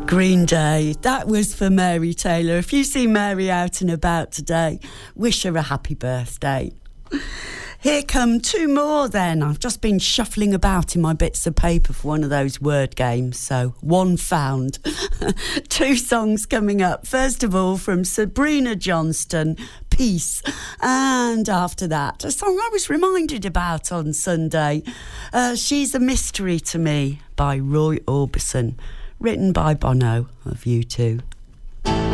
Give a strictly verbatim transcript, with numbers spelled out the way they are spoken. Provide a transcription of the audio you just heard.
Green Day. That was for Mary Taylor. If you see Mary out and about today, wish her a happy birthday. Here come two more then. I've just been shuffling about in my bits of paper for one of those word games, so one found. Two songs coming up. First of all, from Sabrina Johnston, Peace. And after that, a song I was reminded about on Sunday, uh, She's a Mystery to Me by Roy Orbison, written by Bono of U two.